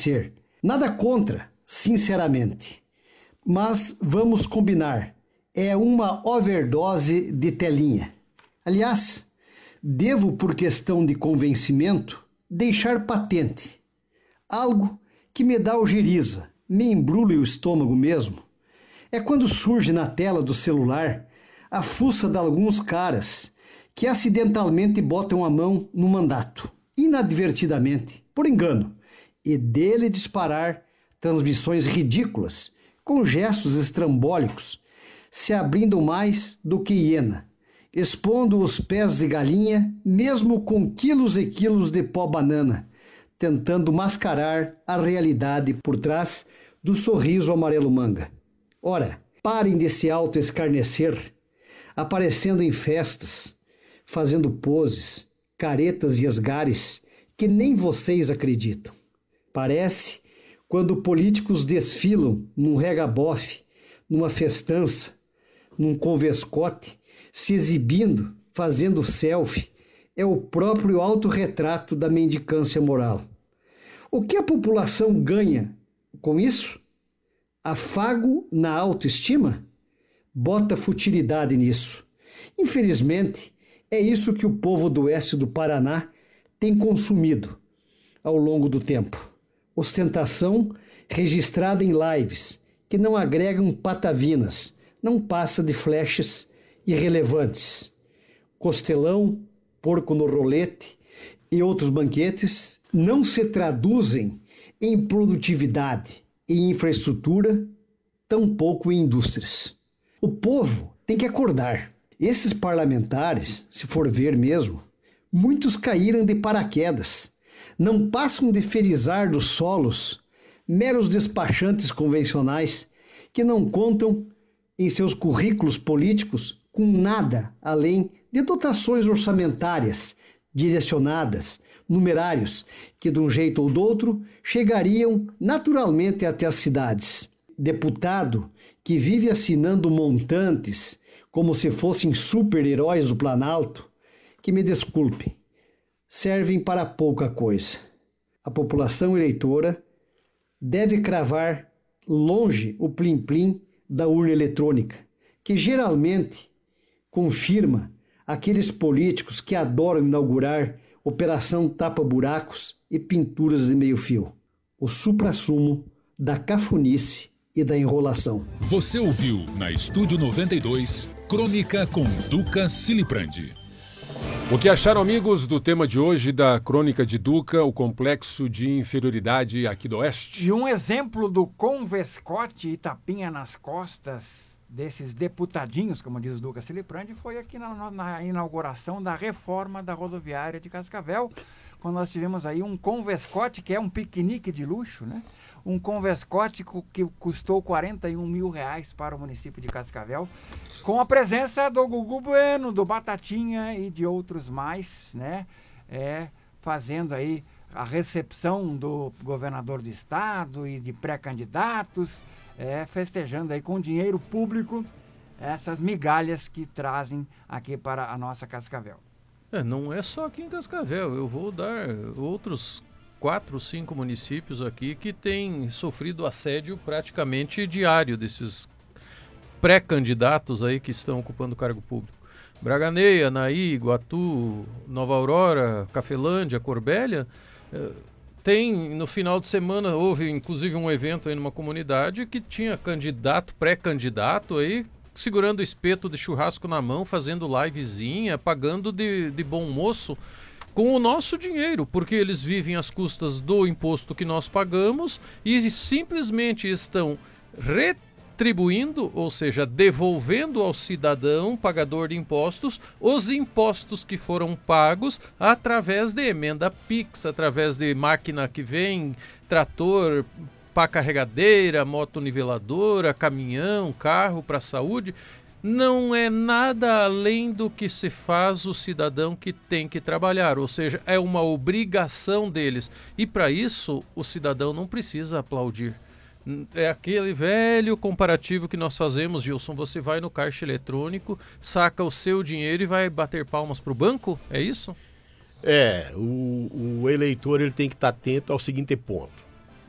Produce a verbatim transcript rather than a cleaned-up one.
escarnecer. Nada contra, sinceramente. Mas vamos combinar, é uma overdose de telinha. Aliás, devo, por questão de convencimento, deixar patente algo que me dá algeriza, me embrulha o estômago mesmo. É quando surge na tela do celular a fuça de alguns caras que acidentalmente botam a mão no mandato, inadvertidamente, por engano, e dele disparar transmissões ridículas, com gestos estrambólicos, se abrindo mais do que hiena, expondo os pés de galinha, mesmo com quilos e quilos de pó-banana, tentando mascarar a realidade por trás do sorriso amarelo-manga. Ora, parem de se auto-escarnecer, aparecendo em festas, fazendo poses, caretas e esgares que nem vocês acreditam. Parece quando políticos desfilam num regabofe, numa festança, num convescote, se exibindo, fazendo selfie, é o próprio autorretrato da mendicância moral. O que a população ganha com isso? Afago na autoestima? Bota futilidade nisso. Infelizmente, é isso que o povo do oeste do Paraná tem consumido ao longo do tempo. Ostentação registrada em lives que não agregam patavinas, não passa de flashes irrelevantes. Costelão, porco no rolete e outros banquetes não se traduzem em produtividade e infraestrutura, tampouco em indústrias. O povo tem que acordar. Esses parlamentares, se for ver mesmo, muitos caíram de paraquedas. Não passam de ferizar dos solos meros despachantes convencionais que não contam em seus currículos políticos com nada além de dotações orçamentárias direcionadas, numerários, que de um jeito ou do outro chegariam naturalmente até as cidades. Deputado que vive assinando montantes como se fossem super-heróis do Planalto, que me desculpem, servem para pouca coisa. A população eleitora deve cravar longe o plim-plim da urna eletrônica, que geralmente confirma aqueles políticos que adoram inaugurar operação tapa-buracos e pinturas de meio-fio. O suprassumo da cafunice e da enrolação. Você ouviu na Estúdio noventa e dois, Crônica com Duca Siliprandi. O que acharam, amigos, do tema de hoje da Crônica de Duca, o complexo de inferioridade aqui do Oeste? E um exemplo do convescote e tapinha nas costas desses deputadinhos, como diz o Duca Siliprandi, foi aqui na, na inauguração da reforma da rodoviária de Cascavel, quando nós tivemos aí um convescote, que é um piquenique de luxo, né? Um convescote que custou quarenta e um mil reais para o município de Cascavel, com a presença do Gugu Bueno, do Batatinha e de outros mais, né? É, fazendo aí a recepção do governador do estado e de pré-candidatos, é, festejando aí com dinheiro público essas migalhas que trazem aqui para a nossa Cascavel. É, não é só aqui em Cascavel, eu vou dar outros quatro, cinco municípios aqui que têm sofrido assédio praticamente diário desses pré-candidatos aí que estão ocupando o cargo público. Braganeia, Anaí, Iguatu, Nova Aurora, Cafelândia, Corbélia, eh, tem, no final de semana, houve inclusive um evento aí numa comunidade que tinha candidato, pré-candidato aí, segurando espeto de churrasco na mão, fazendo livezinha, pagando de, de bom moço com o nosso dinheiro, porque eles vivem às custas do imposto que nós pagamos e simplesmente estão retribuindo, ou seja, devolvendo ao cidadão pagador de impostos os impostos que foram pagos através de emenda Pix, através de máquina que vem, trator, pá carregadeira, moto niveladora, caminhão, carro para a saúde. Não é nada além do que se faz o cidadão que tem que trabalhar, ou seja, é uma obrigação deles. E para isso o cidadão não precisa aplaudir. É aquele velho comparativo que nós fazemos, Gilson. Você vai no caixa eletrônico, saca o seu dinheiro e vai bater palmas para o banco? É isso? É, o, o eleitor ele tem que estar atento ao seguinte ponto.